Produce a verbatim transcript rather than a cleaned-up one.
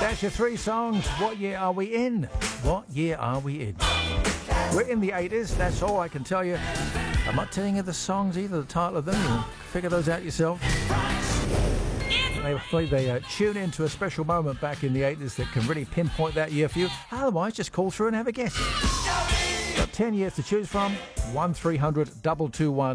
That's your three songs. What year are we in? What year are we in? We're in the eighties, that's all I can tell you. I'm not telling you the songs either, the title of them. You'll figure those out yourself. Hopefully they uh, tune into a special moment back in the eighties that can really pinpoint that year for you. Otherwise, just call through and have a guess. Got ten years to choose from. one three hundred two two one